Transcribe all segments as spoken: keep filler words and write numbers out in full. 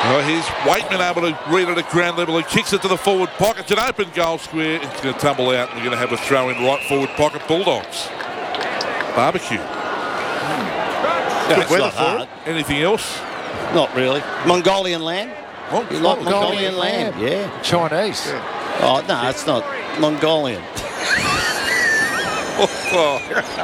Well, here's Waitman able to read it at ground level. He kicks it to the forward pocket. It's an open goal square. It's going to tumble out, and we're going to have a throw in right forward pocket. Bulldogs. Barbecue. Good weather for it. Anything else? Not really. Mongolian lamb. Oh, You like Mongolian Mongolian lamb? Yeah. Chinese. Yeah. Oh, no, it's not Mongolian. Oh.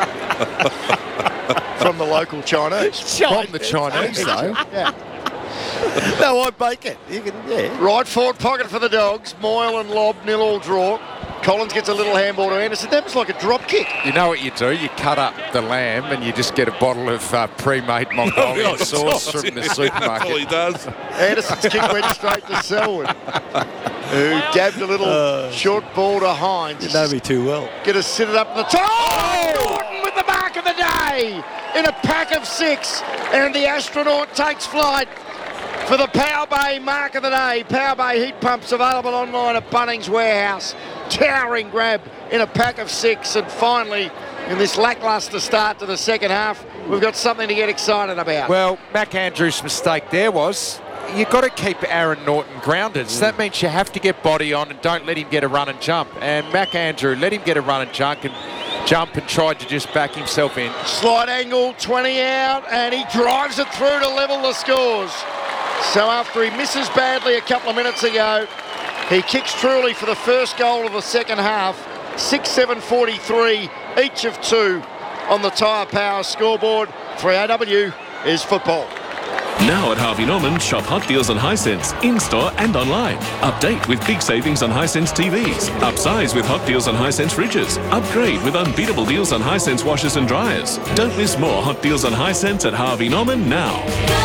From the local Chinese. From the Chinese, though. Yeah. No, I bake it. You can, yeah. Right forward pocket for the Dogs. Moyle and Lobb, nil all draw. Collins gets a little handball to Anderson. That was like a drop kick. You know what you do? You cut up the lamb and you just get a bottle of uh, pre-made Mongolian sauce from the supermarket. That's all he does. Anderson's kick went straight to Selwood, who dabbed a little Uh, short ball to Hines. You know me too well. Get us sit it up in the top. Oh! Norton with the mark of the day in a pack of six. And the astronaut takes flight for the Power Bay mark of the day. Power Bay heat pumps available online at Bunnings Warehouse. Towering grab in a pack of six. And finally, in this lacklustre start to the second half, we've got something to get excited about. Well, Mac Andrews' mistake there was you've got to keep Aaron Norton grounded. Mm. So that means you have to get body on and don't let him get a run and jump. And Mac Andrew let him get a run and jump and jump and tried to just back himself in. Slight angle, twenty out, and he drives it through to level the scores. So after he misses badly a couple of minutes ago, he kicks truly for the first goal of the second half. six seven forty-three, each of two on the Tyre Power scoreboard. three A W is football. Now at Harvey Norman, shop hot deals on Hisense, in-store and online. Update with big savings on Hisense T Vs. Upsize with hot deals on Hisense fridges. Upgrade with unbeatable deals on Hisense washers and dryers. Don't miss more hot deals on Hisense at Harvey Norman now.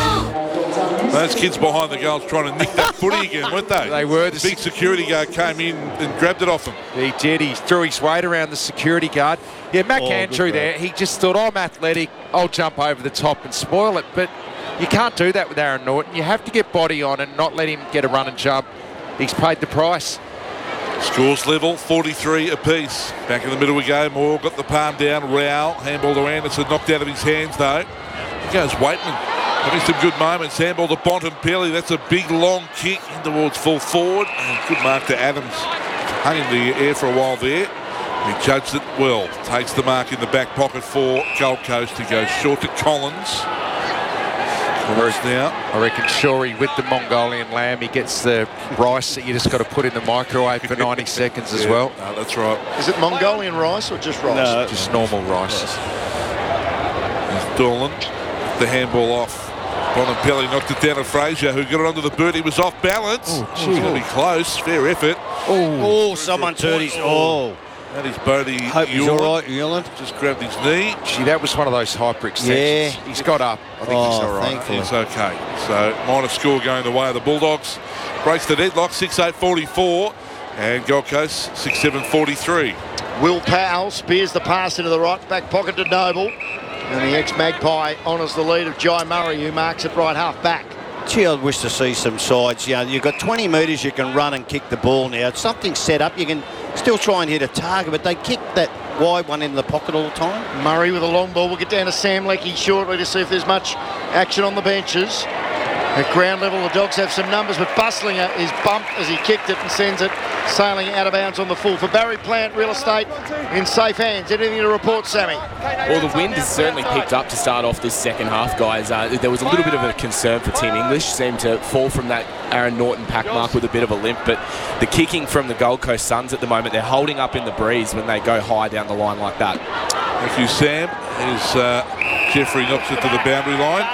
Those kids behind the goals trying to nick that footy again, weren't they? They were. The big security guard came in and grabbed it off them. He did. He threw his weight around the security guard. Yeah, Mac Oh, Andrew good there, he just thought, I'm athletic, I'll jump over the top and spoil it. But you can't do that with Aaron Norton. You have to get body on and not let him get a run and jump. He's paid the price. Scores level, forty-three apiece. Back in the middle we go. Moore got the palm down. Rowell, handball to Anderson, knocked out of his hands though. Here goes Waitman. Having some good moments. Handball to Bontempelli. That's a big long kick in towards full forward. And good mark to Adams. Hung in the air for a while there. He judged it well. Takes the mark in the back pocket for Gold Coast. He goes short to Collins. Collins now. I reckon Shorey with the Mongolian lamb, he gets the rice that you just got to put in the microwave for ninety seconds as Yeah, well. No, that's right. Is it Mongolian rice or just rice? No. Just normal rice. There's Dolan. The handball off. Bontempelli knocked it down to Frazier, who got it onto the boot. He was off balance. Oh, Oh, gee. it's going to be close. Fair effort. Oh, someone's hurt his... Oh. That is Bodie Hope he's Ewan. all right, Ewan. Just grabbed his knee. Gee, that was one of those hyper extensions. Yeah. He's got up. I think he's Oh, all right. thankfully. It's okay. So minor score going the way of the Bulldogs. Breaks the deadlock, six eight forty-four. And Gold Coast, six seven forty-three. Will Powell spears the pass into the right back pocket to Noble. And the ex-Magpie honours the lead of Jai Murray, who marks it right half back. Gee, I'd wish to see some sides. You know, you've got twenty metres you can run and kick the ball now. It's something set up. You can still try and hit a target, but they kick that wide one in the pocket all the time. Murray with a long ball. We'll get down to Sam Leckie shortly to see if there's much action on the benches. At ground level, the Dogs have some numbers, but Bustlinger is bumped as he kicked it and sends it sailing out of bounds on the full. For Barry Plant Real Estate in safe hands. Anything to report, Sammy? Well, the wind has certainly picked up to start off this second half, guys. Uh, there was a little bit of a concern for Team English. Seemed to fall from that Aaron Norton pack mark with a bit of a limp, but the kicking from the Gold Coast Suns at the moment, they're holding up in the breeze when they go high down the line like that. Thank you, Sam. As uh, Jeffrey knocks it to the boundary line.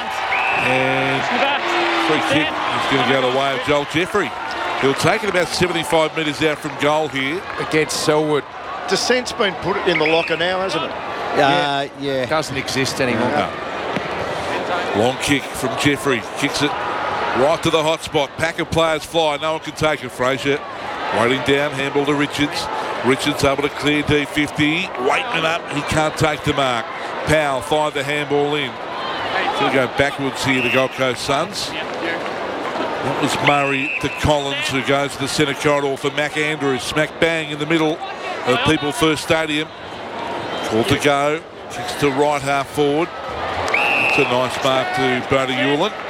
And free kick is going to go the way of Joel Jeffrey. He'll take it about seventy-five metres out from goal here. Against Selwood. Descent's been put in the locker now, hasn't it? Uh, yeah. Doesn't exist anymore. No. Long kick from Jeffrey. Kicks it right to the hot spot. Pack of players fly. No one can take it. Frazier waiting down. Handball to Richards. Richards able to clear D fifty. Waitman up. He can't take the mark. Powell fired the handball in. Going to go backwards here, the Gold Coast Suns. That was Murray to Collins, who goes to the centre corridor for Mac Andrews. Smack bang in the middle of People First Stadium. Call to go. Kicks to right half forward. It's a nice mark to Bodie Ewan.